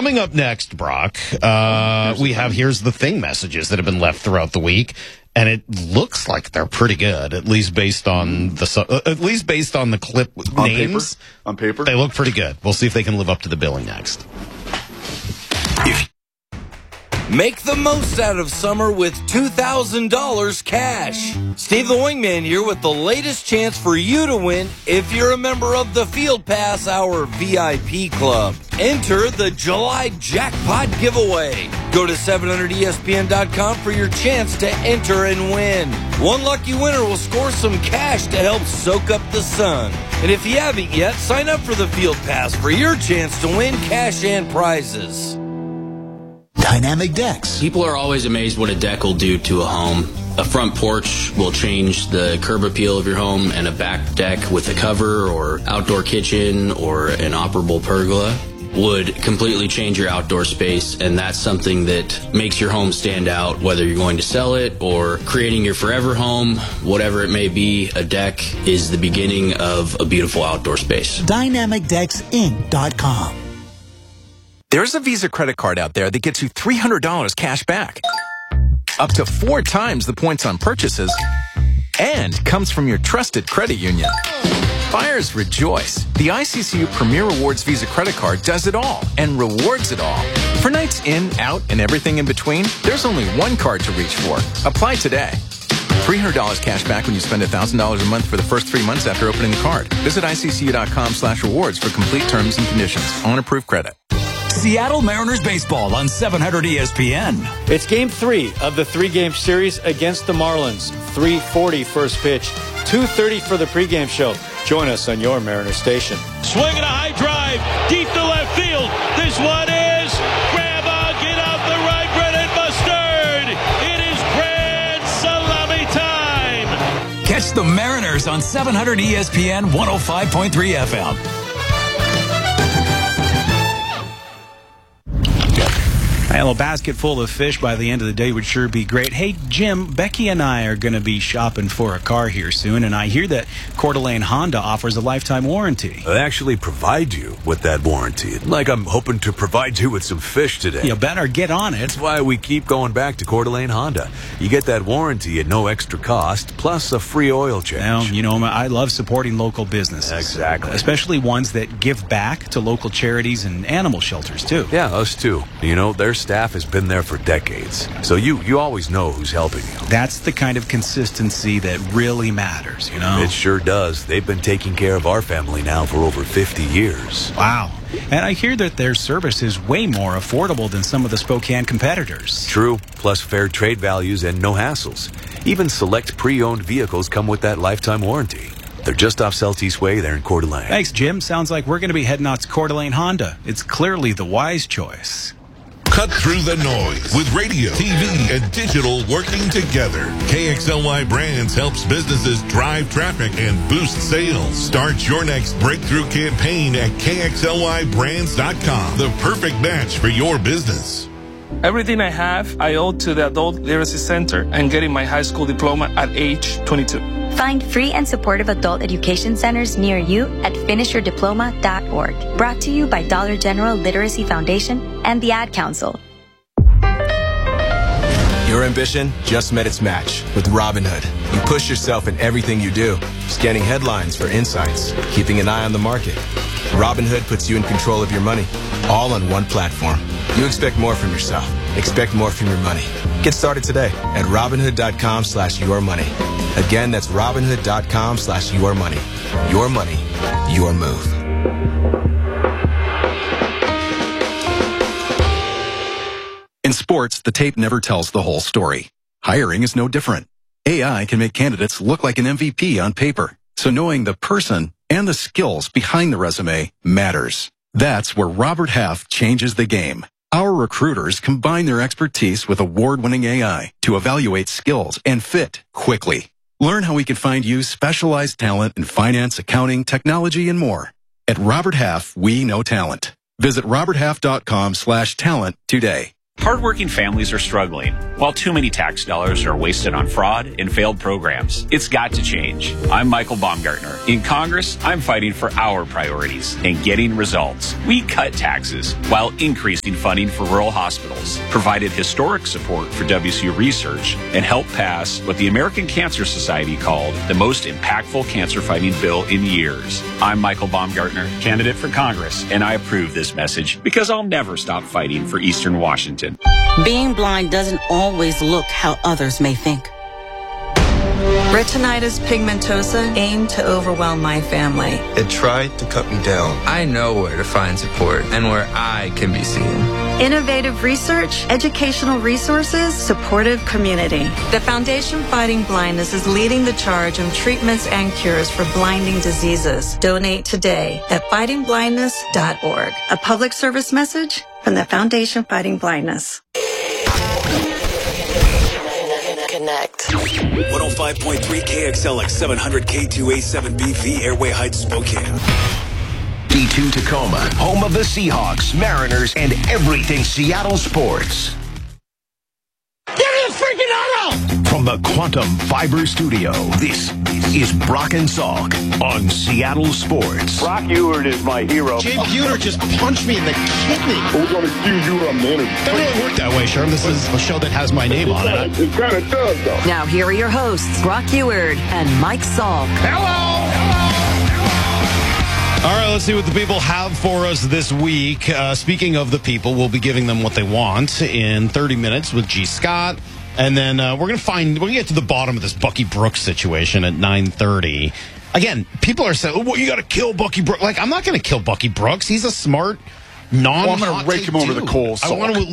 Coming up next, Brock, we have Here's the Thing messages that have been left throughout the week, and it looks like they're pretty good, at least based on the clip names. On paper? They look pretty good. We'll see if they can live up to the billing next. Make the most out of summer with $2,000 cash. Steve the Wingman here with the latest chance for you to win if you're a member of the Field Pass Hour VIP Club. Enter the July Jackpot Giveaway. Go to 700ESPN.com for your chance to enter and win. One lucky winner will score some cash to help soak up the sun. And if you haven't yet, sign up for the Field Pass for your chance to win cash and prizes. Dynamic decks. People are always amazed what a deck will do to a home. A front porch will change the curb appeal of your home, and a back deck with a cover or outdoor kitchen or an operable pergola would completely change your outdoor space, and that's something that makes your home stand out, whether you're going to sell it or creating your forever home, whatever it may be. A deck is the beginning of a beautiful outdoor space. DynamicDecksInc.com. There's a Visa credit card out there that gets you $300 cash back, up to 4 times the points on purchases, and comes from your trusted credit union. Buyers rejoice. The ICCU Premier Rewards Visa credit card does it all and rewards it all. For nights in, out, and everything in between, there's only one card to reach for. Apply today. $300 cash back when you spend $1,000 a month for the first 3 months after opening the card. Visit ICCU.com/rewards for complete terms and conditions. On approved credit. Seattle Mariners baseball on 700 ESPN. It's Game 3 of the 3-game series against the Marlins. 3:40 first pitch, 2:30 for the pregame show. Join us on your Mariners station. Swinging a high drive, deep to left field. This one is grab get out the right, Brennan Mustard. It is grand salami time. Catch the Mariners on 700 ESPN 105.3 FM. Well, a basket full of fish by the end of the day would sure be great. Hey, Jim, Becky and I are going to be shopping for a car here soon, and I hear that Coeur d'Alene Honda offers a lifetime warranty. They actually provide you with that warranty. Like I'm hoping to provide you with some fish today. You better get on it. That's why we keep going back to Coeur d'Alene Honda. You get that warranty at no extra cost, plus a free oil change. Well, you know, I love supporting local businesses. Exactly. Especially ones that give back to local charities and animal shelters, too. Yeah, us too. You know, their staff has been there for decades. So you always know who's helping you. That's the kind of consistency that really matters, you know? It sure does. They've been taking care of our family now for over 50 years. Wow. And I hear that their service is way more affordable than some of the Spokane competitors. True, plus fair trade values and no hassles. Even select pre-owned vehicles come with that lifetime warranty. They're just off Celtice Way there in Coeur d'Alene. Thanks, Jim. Sounds like we're going to be heading out to Coeur d'Alene Honda. It's clearly the wise choice. Cut through the noise with radio, TV, and digital working together. KXLY Brands helps businesses drive traffic and boost sales. Start your next breakthrough campaign at KXLYBrands.com. The perfect match for your business. Everything I have, I owe to the Adult Literacy Center and getting my high school diploma at age 22. Find free and supportive adult education centers near you at finishyourdiploma.org. Brought to you by Dollar General Literacy Foundation and the Ad Council. Your ambition just met its match with Robinhood. You push yourself in everything you do, scanning headlines for insights, keeping an eye on the market. Robinhood puts you in control of your money, all on one platform. You expect more from yourself. Expect more from your money. Get started today at Robinhood.com/yourmoney. Again, that's Robinhood.com/yourmoney. Your money, your move. In sports, the tape never tells the whole story. Hiring is no different. AI can make candidates look like an MVP on paper, so knowing the person and the skills behind the resume matters. That's where Robert Half changes the game. Our recruiters combine their expertise with award-winning AI to evaluate skills and fit quickly. Learn how we can find you specialized talent in finance, accounting, technology, and more. At Robert Half, we know talent. Visit roberthalf.com/talent today. Hardworking families are struggling, while too many tax dollars are wasted on fraud and failed programs. It's got to change. I'm Michael Baumgartner. In Congress, I'm fighting for our priorities and getting results. We cut taxes while increasing funding for rural hospitals, provided historic support for WCU research, and helped pass what the American Cancer Society called the most impactful cancer-fighting bill in years. I'm Michael Baumgartner, candidate for Congress, and I approve this message because I'll never stop fighting for Eastern Washington. Being blind doesn't always look how others may think. Retinitis pigmentosa aimed to overwhelm my family. It tried to cut me down. I know where to find support and where I can be seen. Innovative research, educational resources, supportive community. The Foundation Fighting Blindness is leading the charge on treatments and cures for blinding diseases. Donate today at fightingblindness.org. A public service message from the Foundation Fighting Blindness. Connect. 105.3 KXLX 700 K2A7BV Airway Heights, Spokane. D2 Tacoma, home of the Seahawks, Mariners, and everything Seattle sports. Give me a freaking auto! From the Quantum Fiber Studio, this is Brock and Salk on Seattle Sports. Brock Ewert is my hero. Jay Buhner just punched me in the kidney. We're going to accuse you of manager. Doesn't really work that way, Sherm. This is a show that has my name on it. It kind of does, though. Now here are your hosts, Brock Ewert and Mike Salk. Hello! All right, let's see what the people have for us this week. Speaking of the people, we'll be giving them what they want in 30 minutes with G. Scott. And then we're going to get to the bottom of this Bucky Brooks situation at 9:30. Again, people are saying, well, you got to kill Bucky Brooks. Like, I'm not going to kill Bucky Brooks. He's a smart, I'm going to rake him over the coals. I want to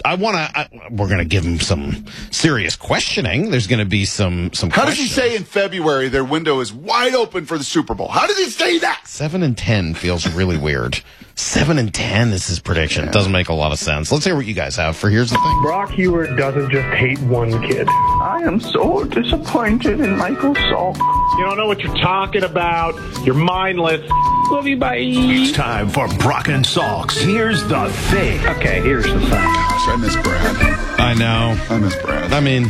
we're going to give him some serious questioning. There's going to be some How does he say in February their window is wide open for the Super Bowl? How does he say that? 7-10 feels really weird. 7-10 is his prediction. It doesn't make a lot of sense. Let's hear what you guys have for Here's the Thing. Brock Ewert doesn't just hate one kid. I am so disappointed in Michael Salk. You don't know what you're talking about. You're mindless. Love you, bye. It's time for Brock and Salk's Here's the Thing. Okay, here's the thing. Gosh, I miss Brad. I know. I miss Brad. I mean,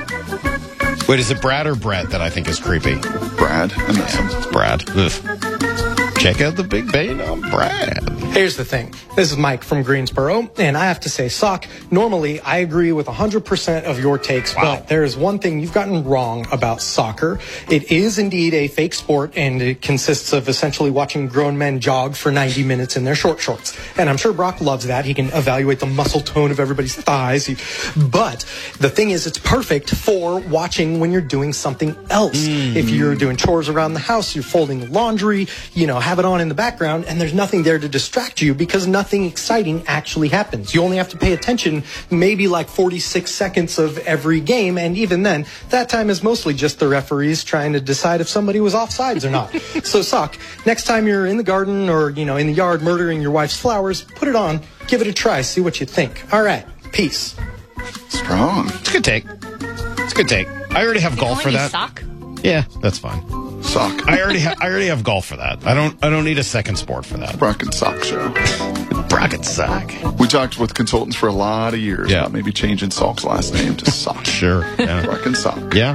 wait, is it Brad or Brett that I think is creepy? Brad. I miss him. It's Brad. Ugh. Check out the big bane on Brad. Here's the thing. This is Mike from Greensboro, and I have to say, Sock, normally I agree with 100% of your takes, but there is one thing you've gotten wrong about soccer. It is indeed a fake sport, and it consists of essentially watching grown men jog for 90 minutes in their short shorts. And I'm sure Brock loves that. He can evaluate the muscle tone of everybody's thighs. But the thing is, it's perfect for watching when you're doing something else. If you're doing chores around the house, you're folding laundry, have it on in the background, and there's nothing there to distract you because nothing exciting actually happens. You only have to pay attention maybe like 46 seconds of every game, and even then, that time is mostly just the referees trying to decide if somebody was offsides or not. So, Sock, next time you're in the garden or, in the yard murdering your wife's flowers, put it on, give it a try, see what you think. All right, peace. Strong. It's a good take. It's a good take. I already have golf for that. Sock? Yeah, that's fine. Sock. I already have golf for that. I don't need a second sport for that. Brock and Sock show. Brock and Sock. We talked with consultants for a lot of years about maybe changing Salk's last name to Sock. Sure. Yeah. Brock and Sock. Yeah.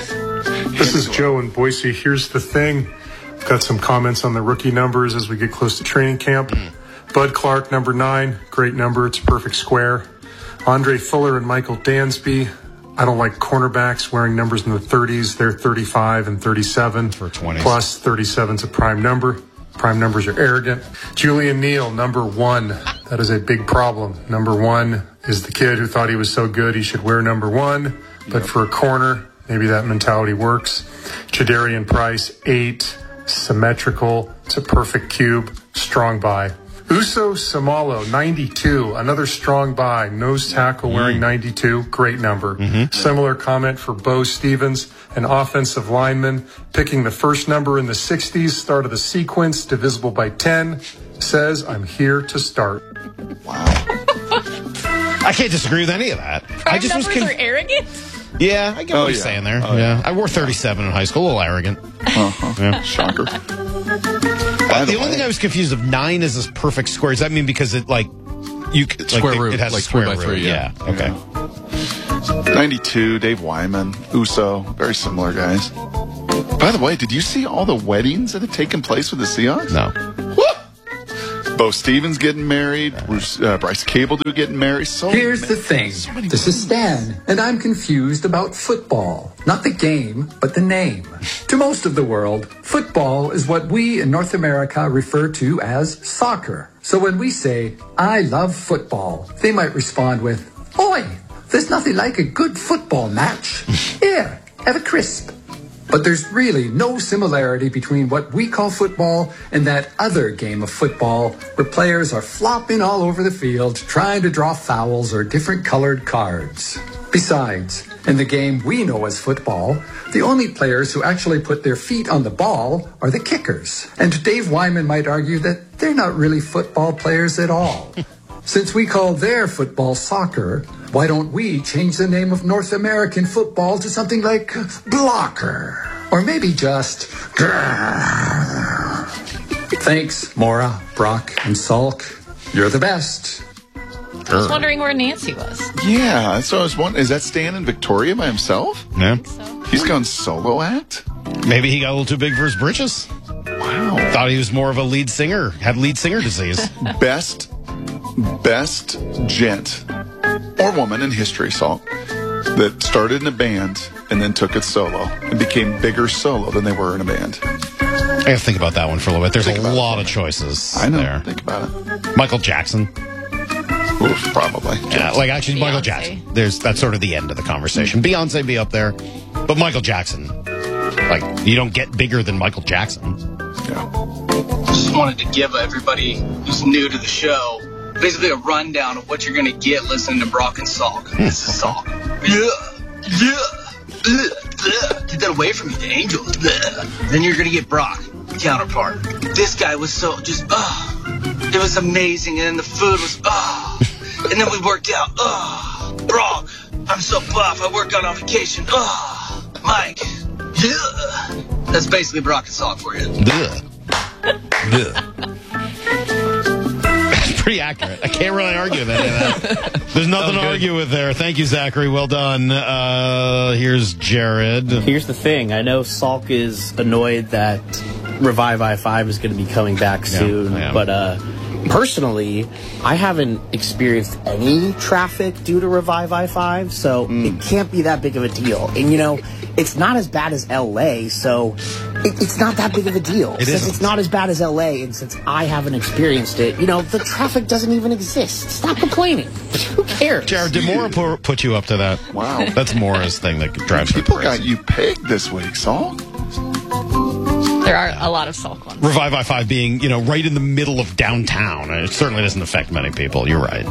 This is Joe in Boise. Here's the thing. I've got some comments on the rookie numbers as we get close to training camp. Bud Clark, number 9. Great number. It's a perfect square. Andre Fuller and Michael Dansby. I don't like cornerbacks wearing numbers in the 30s. They're 35 and 37. For 20s. Plus, 37's a prime number. Prime numbers are arrogant. Julian Neal, number 1. That is a big problem. Number 1 is the kid who thought he was so good he should wear number 1. But for a corner, maybe that mentality works. Chidarian Price, 8. Symmetrical. It's a perfect cube. Strong buy. Uso Samalo, 92, another strong buy. Nose tackle wearing 92, great number. Similar comment for Bo Stevens, an offensive lineman, picking the first number in the 60s, start of the sequence, divisible by 10, says, I'm here to start. Wow. I can't disagree with any of that. I just was numbers are arrogant? Yeah, I get what you're saying there. Yeah. I wore 37 in high school, a little arrogant. Yeah. Shocker. The only thing I was confused of 9 is this perfect square. Does that mean because it Square root, It has like a square 3 by 3, root. yeah. Okay. 92, Dave Wyman, Uso, very similar guys. By the way, did you see all the weddings that have taken place with the Seahawks? No. Bo Stevens getting married, Bryce Cable getting married. Here's the thing. This is Stan, and I'm confused about football. Not the game, but the name. To most of the world, football is what we in North America refer to as soccer. So when we say, I love football, they might respond with, Oi, there's nothing like a good football match. Here, have a crisp. But there's really no similarity between what we call football and that other game of football where players are flopping all over the field trying to draw fouls or different colored cards. Besides, in the game we know as football, the only players who actually put their feet on the ball are the kickers. And Dave Wyman might argue that they're not really football players at all. Since we call their football soccer, why don't we change the name of North American football to something like blocker? Or maybe just grrr. Thanks, Maura, Brock, and Salk. You're the best. I was wondering where Nancy was. Yeah, so I was wondering, is that Stan in Victoria by himself? Yeah. He's gone solo act? Maybe he got a little too big for his britches. Wow. Thought he was more of a lead singer, had lead singer disease. Best gent or woman in history, Salt, that started in a band and then took it solo and became bigger solo than they were in a band. I got to think about that one for a little bit. There's a lot of choices. I know. There. Think about it. Michael Jackson. Oof, probably. Yeah, like actually Michael Jackson. That's sort of the end of the conversation. Beyonce be up there, but Michael Jackson. Like, you don't get bigger than Michael Jackson. Just wanted to give everybody who's new to the show basically a rundown of what you're going to get listening to Brock and Salk. This is Salk. Get that away from me, the angel. Then you're going to get Brock, the counterpart. This guy was so just, it was amazing. And then the food was, and then we worked out. Brock, I'm so buff. I work out on vacation. Mike. That's basically Brock and Salk for you. That's pretty accurate. I can't really argue with any of that. There's nothing to argue with there. Thank you, Zachary. Well done. Here's Jared. Here's the thing. I know Salk is annoyed that Revive I-5 is going to be coming back soon, but personally, I haven't experienced any traffic due to Revive I-5, so it can't be that big of a deal. And, you know, it's not as bad as L.A., so it's not that big of a deal. Since it's not as bad as L.A., and since I haven't experienced it, you know, the traffic doesn't even exist. Stop complaining. Who cares? Jared, did Maura put you up to that? Wow. That's Maura's thing that drives her People crazy. got you pegged this week, Saul. There are a lot of Salk ones. Revive I-5 being, you know, right in the middle of downtown. It certainly doesn't affect many people. You're right.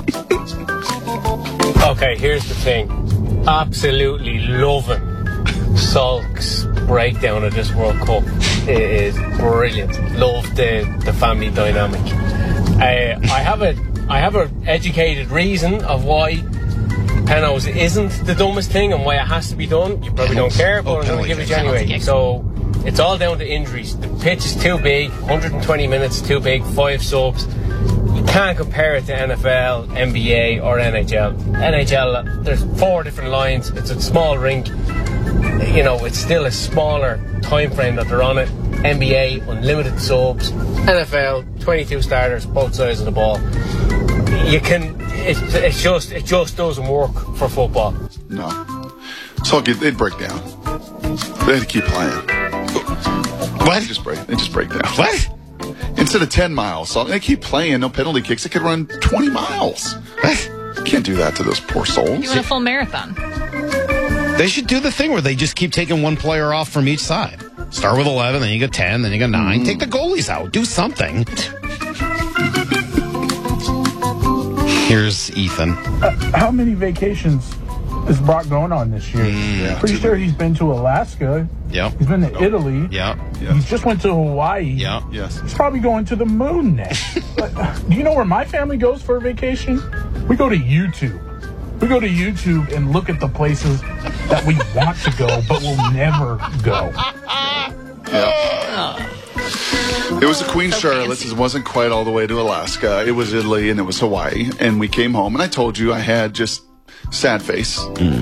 Okay, here's the thing. Absolutely loving Salk's breakdown of this World Cup. It is brilliant. Love the family dynamic. I have an educated reason of why Penos isn't the dumbest thing and why it has to be done. You probably don't care, but I'm going to give it to you anyway. So it's all down to injuries. The pitch is too big, 120 minutes too big, 5 subs. You can't compare it to NFL, NBA, or NHL. NHL, there's 4 different lines. It's a small rink. You know, it's still a smaller time frame that they're on it. NBA, unlimited subs. NFL, 22 starters, both sides of the ball. It just doesn't work for football. No. So they'd break down. They had to keep playing. What? They just break down. What? Instead of 10 miles, so they keep playing, no penalty kicks. They could run 20 miles. What? You can't do that to those poor souls. You want a full marathon. They should do the thing where they just keep taking one player off from each side. Start with 11, then you get 10, then you get 9. Take the goalies out. Do something. Here's Ethan. How many vacations is Brock going on this year? Pretty sure he's been to Alaska. Yep. He's been to Italy. Yep. He just went to Hawaii. Yep. Yes. He's probably going to the moon next. Do you know where my family goes for a vacation? We go to YouTube. We go to YouTube and look at the places that we want to go, but will never go. It was the Queen Charlotte's. It wasn't quite all the way to Alaska. It was Italy and it was Hawaii. And we came home, and I told you I had just sad face.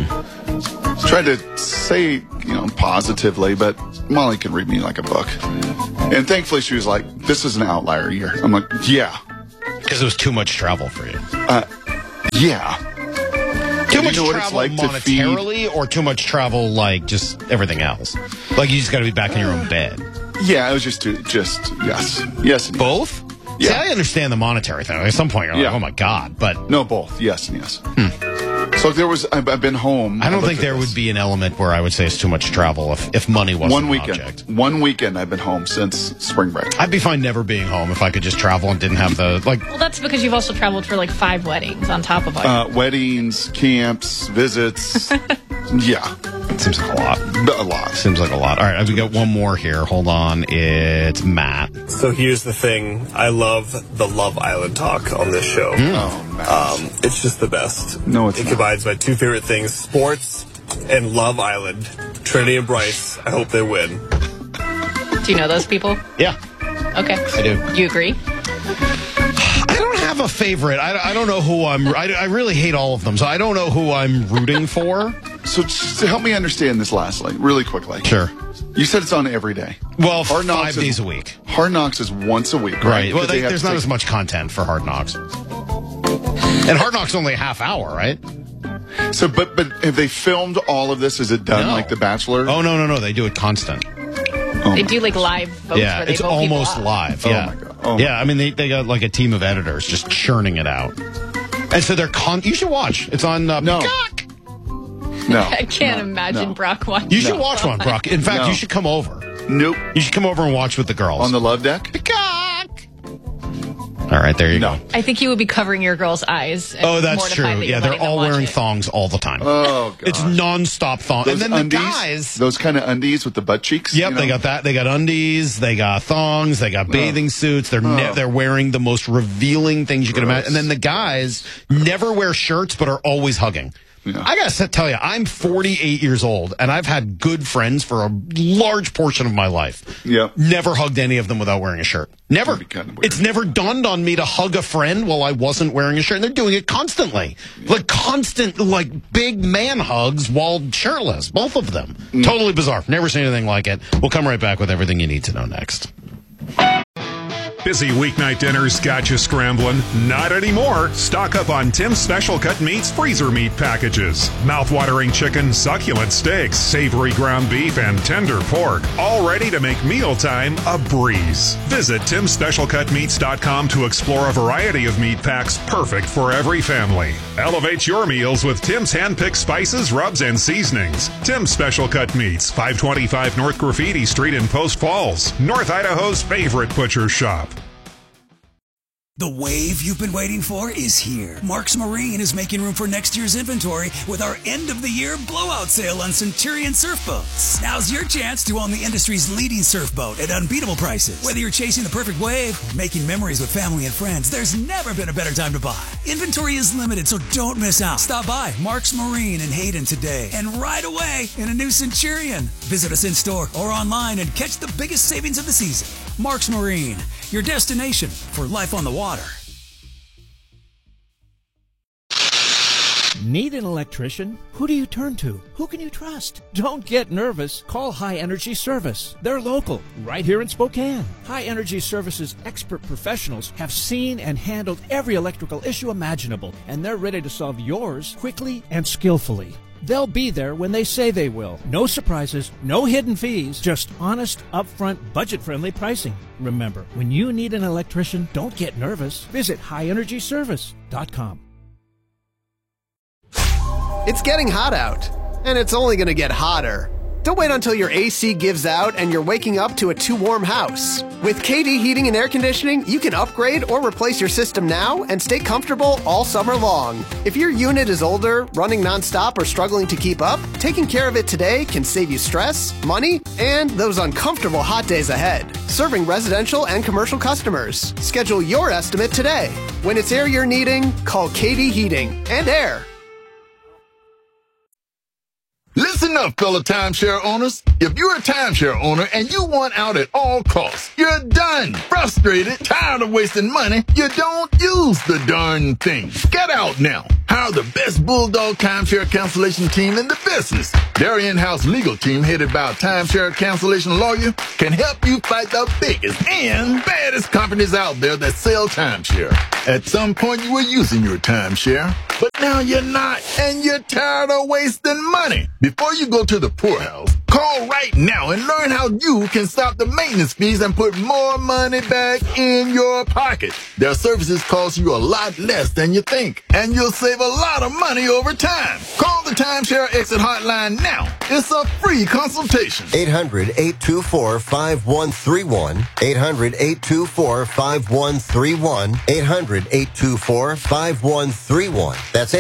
Tried to say, positively, but Molly can read me like a book. And thankfully, she was like, "This is an outlier year." I'm like, "Yeah." Because it was too much travel for you. Yeah. Too much travel monetarily, or too much travel like just everything else? Like you just got to be back in your own bed. Yeah, it was just yes. Yes and both? Yeah. See, I understand the monetary thing. At some point, you're like, oh my God, but... No, both. Yes and yes. So I've been home. I don't think there would be an element where I would say it's too much travel if money wasn't an object. One weekend I've been home since spring break. I'd be fine never being home if I could just travel and didn't have the, Well, that's because you've also traveled for 5 weddings on top of all weddings, camps, visits. Yeah. Seems like a lot. A lot. Seems like a lot. All right, we got one more here. Hold on. It's Matt. So here's the thing. I love the Love Island talk on this show. It's just the best. No, it combines my two favorite things, sports and Love Island. Trinity and Bryce, I hope they win. Do you know those people? Yeah. Okay. I do. You agree? I don't have a favorite. I don't know who I really hate all of them, so I don't know who I'm rooting for. So just to help me understand this lastly, really quickly. Sure. You said it's on every day. Well, 5 days a week. Hard Knocks is once a week, right? Well, there's not as much content for Hard Knocks. And Hard Knocks only a half hour, right? So, but have they filmed all of this? Is it done like The Bachelor? Oh, no. They do it constant. They do live votes where they it's vote almost people live. Oh, Yeah. my God. I mean, they got a team of editors just churning it out. And so you should watch. It's on Peacock. No. I can't imagine Brock watching. You should watch one, Brock. In fact, you should come over. Nope. You should come over and watch with the girls. On the Love Deck? Peacock! All right, there you go. I think you would be covering your girls' eyes. And that's true. that Yeah, they're all wearing thongs all the time. Oh, God. It's nonstop thongs. And then undies, the guys... Those kind of undies with the butt cheeks? Yep, they got that. They got undies. They got thongs. They got bathing suits. They're wearing the most revealing things you can imagine. And then the guys never wear shirts but are always hugging. Yeah. I gotta tell you, I'm 48 years old, and I've had good friends for a large portion of my life. Yeah. Never hugged any of them without wearing a shirt. Never. It's never dawned on me to hug a friend while I wasn't wearing a shirt. And they're doing it constantly. Constant, big man hugs while shirtless. Both of them. Totally bizarre. Never seen anything like it. We'll come right back with everything you need to know next. Busy weeknight dinners got you scrambling? Not anymore. Stock up on Tim's Special Cut Meats freezer meat packages. Mouth-watering chicken, succulent steaks, savory ground beef, and tender pork. All ready to make mealtime a breeze. Visit TimSpecialCutMeats.com to explore a variety of meat packs perfect for every family. Elevate your meals with Tim's hand-picked spices, rubs, and seasonings. Tim's Special Cut Meats, 525 North Graffiti Street in Post Falls, North Idaho's favorite butcher shop. The wave you've been waiting for is here. Marks Marine is making room for next year's inventory with our end-of-the-year blowout sale on Centurion surf boats. Now's your chance to own the industry's leading surf boat at unbeatable prices. Whether you're chasing the perfect wave, making memories with family and friends, there's never been a better time to buy. Inventory is limited, so don't miss out. Stop by Marks Marine in Hayden today and ride away in a new Centurion. Visit us in-store or online and catch the biggest savings of the season. Marks Marine, your destination for life on the water. Need an electrician? Who do you turn to? Who can you trust? Don't get nervous. Call High Energy Service. They're local, right here in Spokane. High Energy Service's expert professionals have seen and handled every electrical issue imaginable, and they're ready to solve yours quickly and skillfully. They'll be there when they say they will. No surprises, no hidden fees, just honest, upfront, budget-friendly pricing. Remember, when you need an electrician, don't get nervous. Visit highenergyservice.com. It's getting hot out, and it's only going to get hotter. Don't wait until your AC gives out and you're waking up to a too warm house. With KD Heating and Air Conditioning, you can upgrade or replace your system now and stay comfortable all summer long. If your unit is older, running nonstop, or struggling to keep up, taking care of it today can save you stress, money, and those uncomfortable hot days ahead. Serving residential and commercial customers. Schedule your estimate today. When it's air you're needing, call KD Heating and Air. Listen up, fellow timeshare owners. If you're a timeshare owner and you want out at all costs, you're done. Frustrated, tired of wasting money, you don't use the darn thing. Get out now. Hire the best Bulldog timeshare cancellation team in the business. Their in-house legal team, headed by a timeshare cancellation lawyer, can help you fight the biggest and baddest companies out there that sell timeshare. At some point, you were using your timeshare, but now you're not, and you're tired of wasting money. Before you go to the poorhouse, call right now and learn how you can stop the maintenance fees and put more money back in your pocket. Their services cost you a lot less than you think, and you'll save a lot of money over time. Call the Timeshare Exit Hotline now. It's a free consultation. 800-824-5131. 800-824-5131. 800-824-5131. That's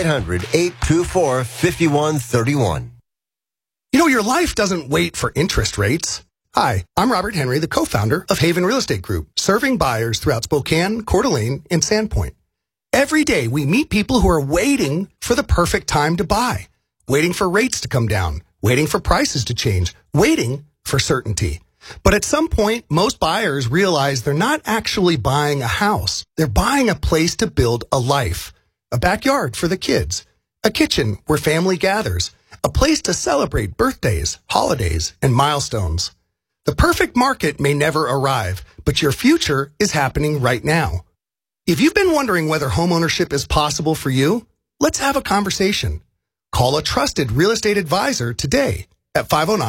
800-824-5131. You know, your life doesn't wait for interest rates. Hi, I'm Robert Henry, the co-founder of Haven Real Estate Group, serving buyers throughout Spokane, Coeur d'Alene, and Sandpoint. Every day, we meet people who are waiting for the perfect time to buy, waiting for rates to come down, waiting for prices to change, waiting for certainty. But at some point, most buyers realize they're not actually buying a house. They're buying a place to build a life, a backyard for the kids, a kitchen where family gathers, a place to celebrate birthdays, holidays, and milestones. The perfect market may never arrive, but your future is happening right now. If you've been wondering whether homeownership is possible for you, let's have a conversation. Call a trusted real estate advisor today at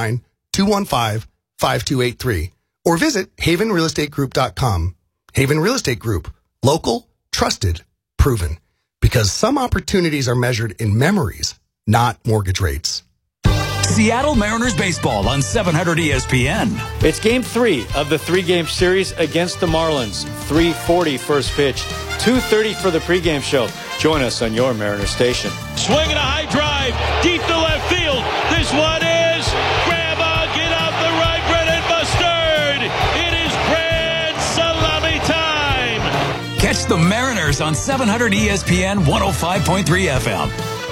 509-215-5283 or visit havenrealestategroup.com. Haven Real Estate Group. Local, trusted, proven. Because some opportunities are measured in memories, not mortgage rates. Seattle Mariners baseball on 700 ESPN. It's Game 3 of the 3-game series against the Marlins. 3:40 first pitch, 2:30 for the pregame show. Join us on your Mariners station. Swinging a high drive, deep to left field. This one is grandma, get out the right, Brennan Mustard. It is grand salami time. Catch the Mariners on 700 ESPN 105.3 FM.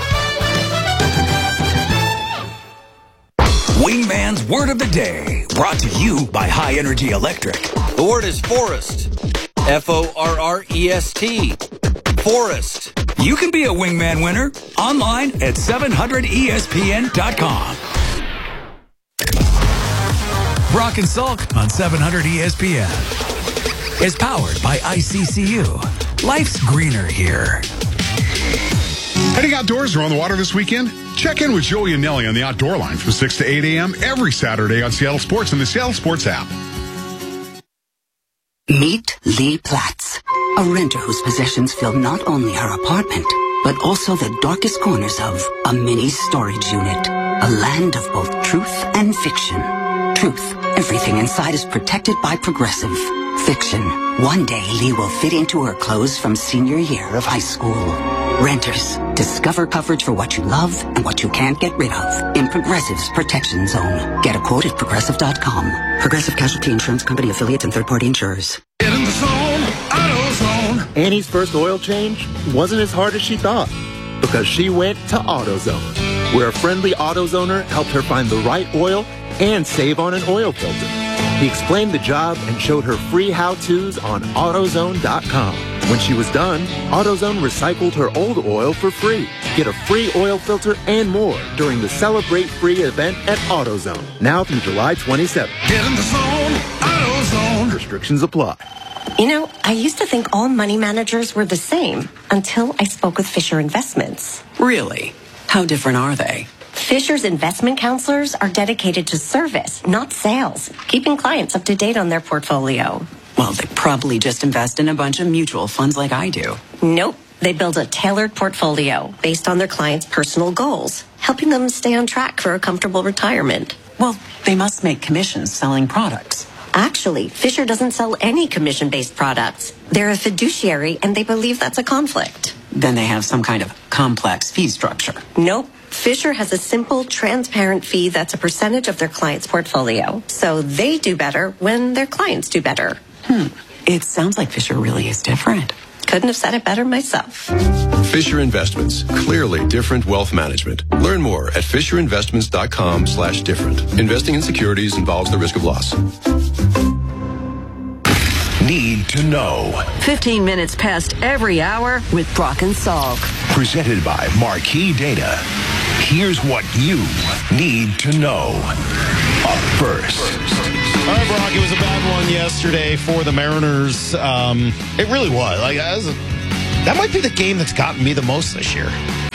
Wingman's Word of the Day, brought to you by High Energy Electric. The word is forest. F-O-R-R-E-S-T. Forest. You can be a Wingman winner online at 700ESPN.com. Brock and Salk on 700 ESPN is powered by ICCU. Life's greener here. Heading outdoors or on the water this weekend? Check in with Joey and Nelly on the Outdoor Line from 6 to 8 a.m. every Saturday on Seattle Sports and the Seattle Sports app. Meet Lee Platts, a renter whose possessions fill not only her apartment, but also the darkest corners of a mini storage unit. A land of both truth and fiction. Truth, everything inside is protected by Progressive. Fiction, one day Lee will fit into her clothes from senior year of high school. Renters, discover coverage for what you love and what you can't get rid of in Progressive's Protection Zone. Get a quote at Progressive.com. Progressive Casualty Insurance Company affiliates and third-party insurers. Get in the zone, AutoZone. Annie's first oil change wasn't as hard as she thought because she went to AutoZone, where a friendly AutoZoner helped her find the right oil and save on an oil filter. He explained the job and showed her free how-tos on AutoZone.com. When she was done, AutoZone recycled her old oil for free. Get a free oil filter and more during the Celebrate Free event at AutoZone, now through July 27th. Get in the zone, AutoZone. Restrictions apply. You know, I used to think all money managers were the same until I spoke with Fisher Investments. Really? How different are they? Fisher's investment counselors are dedicated to service, not sales, keeping clients up to date on their portfolio. Well, they probably just invest in a bunch of mutual funds like I do. Nope. They build a tailored portfolio based on their clients' personal goals, helping them stay on track for a comfortable retirement. Well, they must make commissions selling products. Actually, Fisher doesn't sell any commission-based products. They're a fiduciary, and they believe that's a conflict. Then they have some kind of complex fee structure. Nope. Fisher has a simple, transparent fee that's a percentage of their client's portfolio. So they do better when their clients do better. It sounds like Fisher really is different. Couldn't have said it better myself. Fisher Investments. Clearly different wealth management. Learn more at fisherinvestments.com/different. Investing in securities involves the risk of loss. Need to know. 15 minutes past every hour with Brock and Salk. Presented by Marquee Data. Here's what you need to know. Up first. All right, Brock, it was a bad one yesterday for the Mariners. It really was. That might be the game that's gotten me the most this year.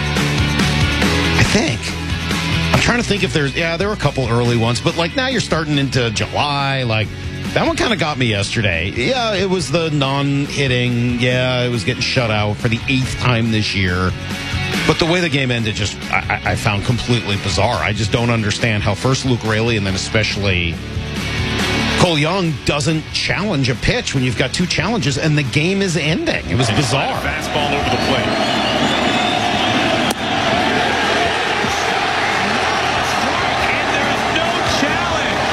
I think. I'm trying to think if there were a couple early ones, but now you're starting into July. That one kind of got me yesterday. Yeah, it was the non-hitting. Yeah, it was getting shut out for the 8th time this year. But the way the game ended I found completely bizarre. I just don't understand how first Luke Raley and then especially Cole Young doesn't challenge a pitch when you've got 2 challenges and the game is ending. It was bizarre. Fastball over the plate. And there is no challenge.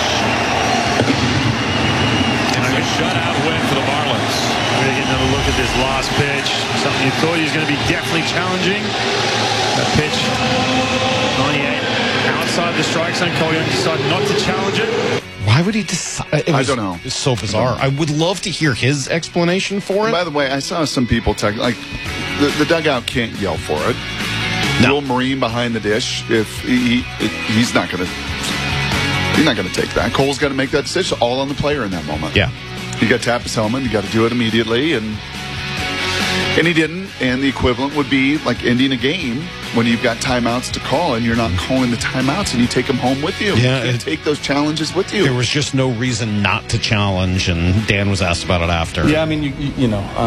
And a shutout win for the Marlins. We're going to get another look at this lost pitch. Something you thought he was going to be definitely challenging. That pitch on the outside the strike zone. Cole Young decided not to challenge it. Why would he decide? I don't know. It's so bizarre. I would love to hear his explanation for it. By the way, I saw some people the dugout can't yell for it. No. Will Marine behind the dish, if he's not going to take that. Cole's got to make that decision. All on the player in that moment. Yeah, you got to tap his helmet. You got to do it immediately, and he didn't. And the equivalent would be like ending a game when you've got timeouts to call and you're not calling the timeouts and you take them home with you. Yeah, you take those challenges with you. There was just no reason not to challenge, and Dan was asked about it after. Yeah, I mean, you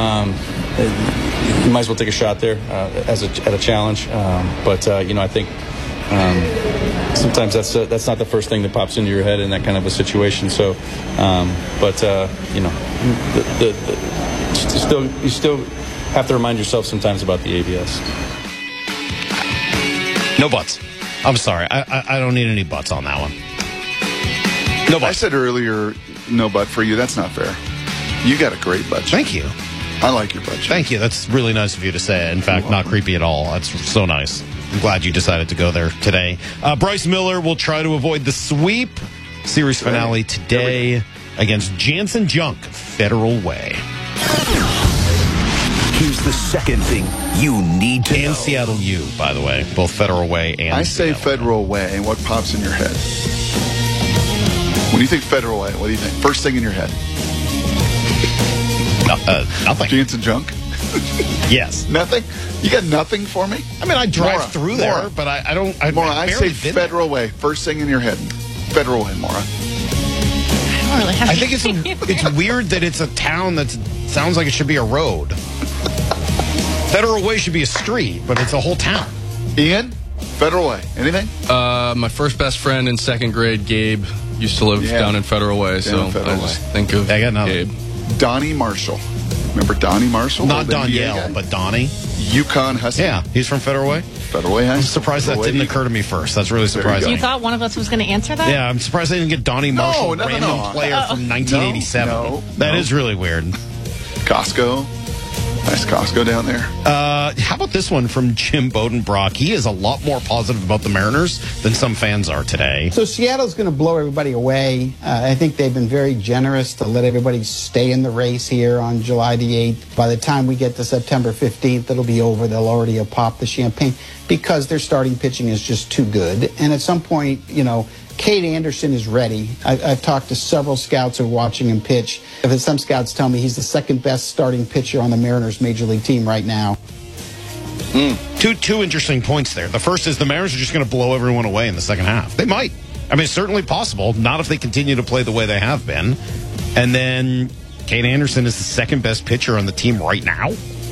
might as well take a shot there at a challenge. But I think sometimes that's not the first thing that pops into your head in that kind of a situation. So, you still have to remind yourself sometimes about the ABS. No buts. I'm sorry. I don't need any buts on that one. No buts. I said earlier, no butt for you. That's not fair. You got a great butt. Thank you. I like your butt. Thank you. That's really nice of you to say. In fact, not creepy at all. That's so nice. I'm glad you decided to go there today. Bryce Miller will try to avoid the sweep. Series finale today against Jansen Junk, Federal Way. Here's the second thing you need to know. And Seattle U, by the way. Both Federal Way and I say Federal Way, and what pops in your head? When you think Federal Way, what do you think? First thing in your head? Nothing. Jansen Junk? Yes. Nothing? You got nothing for me? I mean, I drive through there, but I don't. I say Federal Way. First thing in your head. Federal Way, Maura. I don't really have. I think it's weird that it's a town that sounds like it should be a road. Federal Way should be a street, but it's a whole town. Ian, Federal Way. Anything? My first best friend in second grade, Gabe, used to live down in Federal Way, so I just think of Gabe. Donnie Marshall. Remember Donnie Marshall? Not Danielle, but Donnie. Yukon Husky. Yeah, he's from Federal Way. Federal Way High. I'm surprised that didn't occur to me first. That's really surprising. You thought one of us was going to answer that? Yeah, I'm surprised they didn't get Donnie Marshall, random player from 1987. That is really weird. Costco. Nice Costco down there. How about this one from Jim Bodenbrock? He is a lot more positive about the Mariners than some fans are today. So Seattle's going to blow everybody away. I think they've been very generous to let everybody stay in the race here on July the 8th. By the time we get to September 15th, it'll be over. They'll already have popped the champagne because their starting pitching is just too good. And at some point, Cade Anderson is ready. I've talked to several scouts who are watching him pitch. Some scouts tell me he's the second best starting pitcher on the Mariners Major League team right now. Two interesting points there. The first is the Mariners are just going to blow everyone away in the second half. They might. I mean, it's certainly possible. Not if they continue to play the way they have been. And then Cade Anderson is the second best pitcher on the team right now.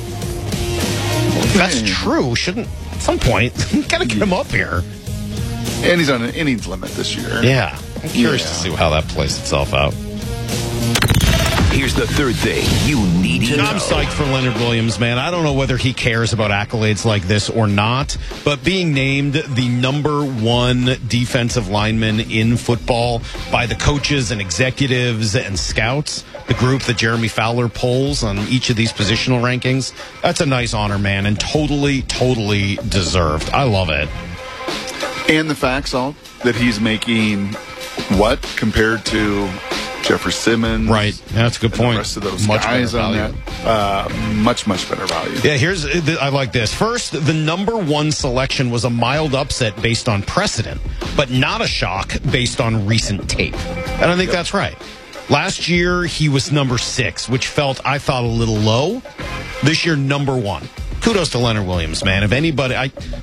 If that's true, shouldn't at some point got to get him up here. And he's on an innings limit this year. Yeah. I'm curious to see how that plays itself out. Here's the third thing you need to know. I'm psyched for Leonard Williams, man. I don't know whether he cares about accolades like this or not, but being named the number one defensive lineman in football by the coaches and executives and scouts, the group that Jeremy Fowler polls on each of these positional rankings, that's a nice honor, man, and totally deserved. I love it. And the fact, Salt, that he's making what compared to Jeffrey Simmons. Right. That's a good point. The rest of those guys on that. Much better value. Yeah, I like this. First, the number one selection was a mild upset based on precedent, but not a shock based on recent tape. And I think that's right. Last year, he was number 6, which I thought a little low. This year, number 1. Kudos to Leonard Williams, man. If anybody,